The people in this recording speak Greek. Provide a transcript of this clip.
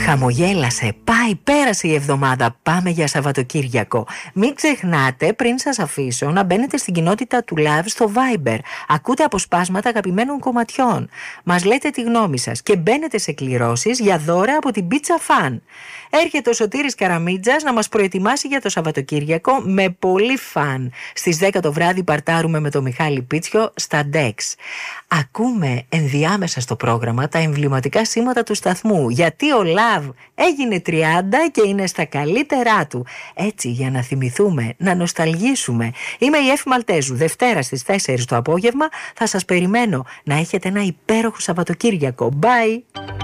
Χαμογέλασε, πέρασε η εβδομάδα, πάμε για Σαββατοκύριακο. Μην ξεχνάτε πριν σας αφήσω να μπαίνετε στην κοινότητα του Love στο Viber. Ακούτε αποσπάσματα αγαπημένων κομματιών. Μας λέτε τη γνώμη σας και μπαίνετε σε κληρώσεις για δώρα από την Pizza Fan. Έρχεται ο Σωτήρης Καραμίτζας να μας προετοιμάσει για το Σαββατοκύριακο με πολύ φαν. Στις 10 το βράδυ παρτάρουμε με τον Μιχάλη Πίτσιο στα Dex. Ακούμε ενδιάμεσα στο πρόγραμμα τα εμβληματικά σήματα του σταθμού, γιατί ο Love έγινε 30 και είναι στα καλύτερά του. Έτσι, για να θυμηθούμε, να νοσταλγήσουμε. Είμαι η Εφη Μαλτέζου. Δευτέρα στις 4 το απόγευμα θα σας περιμένω. Να έχετε ένα υπέροχο Σαββατοκύριακο. Bye!